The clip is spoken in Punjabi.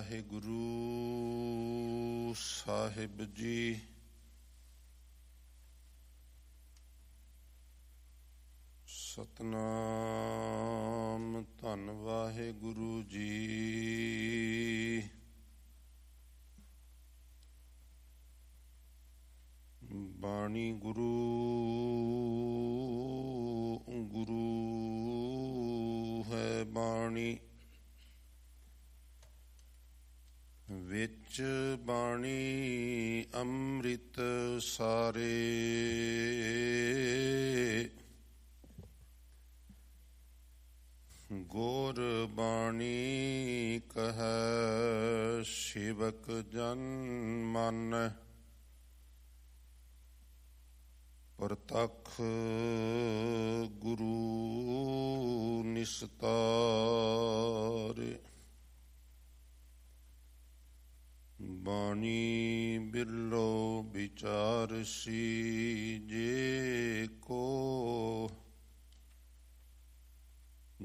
ਵਾਹਿਗੁਰੂ ਸਾਹਿਬ ਜੀ। ਸਤਨਾਮ ਧੰਨ ਵਾਹਿਗੁਰੂ ਜੀ। ਬਾਣੀ ਗੁਰੂ ਗੁਰੂ ਹੈ ਬਾਣੀ, ਵਿੱਚ ਬਾਣੀ ਅੰਮ੍ਰਿਤ ਸਾਰੇ। ਗੁਰ ਬਾਣੀ ਕਹੈ ਸੇਵਕ ਜਨ ਮਨ, ਪ੍ਰਤੱਖ ਗੁਰੂ ਨਿਸਤਾਰੇ। ਬਾਣੀ ਬਿਰਲੋ ਵਿਚਾਰਸੀ, ਜੇ ਕੋ